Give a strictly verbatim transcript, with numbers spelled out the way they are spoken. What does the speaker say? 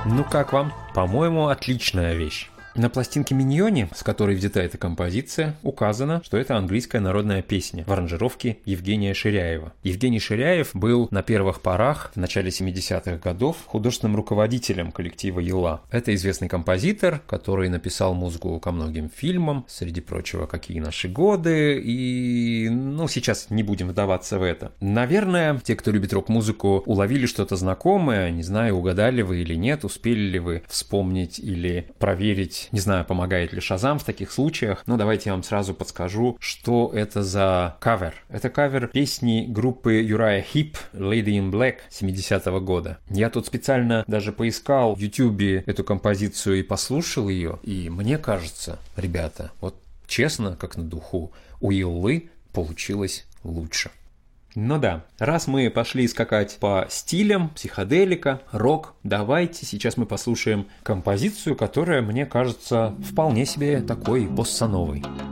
Ну как вам? По-моему, отличная вещь. На пластинке «Миньоне», с которой взята эта композиция, указано, что это английская народная песня в аранжировке Евгения Ширяева. Евгений Ширяев был на первых порах в начале семидесятых годов художественным руководителем коллектива «Юла». Это известный композитор, который написал музыку ко многим фильмам, среди прочего «Какие наши годы», и, ну, сейчас не будем вдаваться в это. Наверное, те, кто любит рок-музыку, уловили что-то знакомое, не знаю, угадали вы или нет, успели ли вы вспомнить или проверить. Не знаю, помогает ли Шазам в таких случаях, но давайте я вам сразу подскажу, что это за кавер. Это кавер песни группы Uriah Heep «Lady in Black» семидесятого года. Я тут специально даже поискал в Ютубе эту композицию и послушал ее, и мне кажется, ребята, вот честно, как на духу, у Юлы получилось лучше. Ну да, раз мы пошли скакать по стилям, психоделика, рок, давайте сейчас мы послушаем композицию, которая, мне кажется, вполне себе такой боссановой.